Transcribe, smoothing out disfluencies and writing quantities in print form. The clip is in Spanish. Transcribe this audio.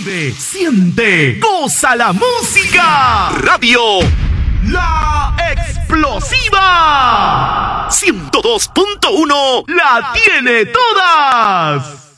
Vive, siente, goza la música. Radio La Explosiva 102.1 la tiene todas.